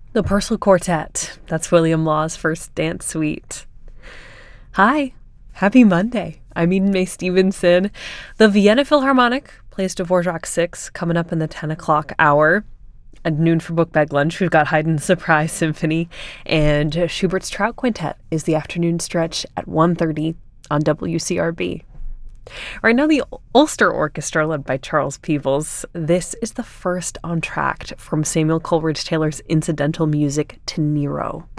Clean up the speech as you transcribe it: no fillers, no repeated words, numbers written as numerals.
The Purcell Quartet. That's William Law's first dance suite. Hi. Happy Monday. I'm Eden Mae Stevenson. The Vienna Philharmonic plays Dvorak 6 coming up in the 10 o'clock hour. At noon for Book Bag Lunch, we've got Haydn's Surprise Symphony, and Schubert's Trout Quintet is the afternoon stretch at 1:30 on WCRB. Right now, the Ulster Orchestra, led by Charles Peebles. This is the first entr'acte from Samuel Coleridge Taylor's incidental music to Nero.